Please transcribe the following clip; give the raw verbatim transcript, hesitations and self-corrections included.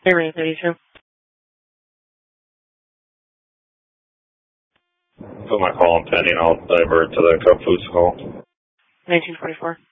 Area thirty-two. Put my call on pending. I'll divert to the Cup Foods call. nineteen forty-four.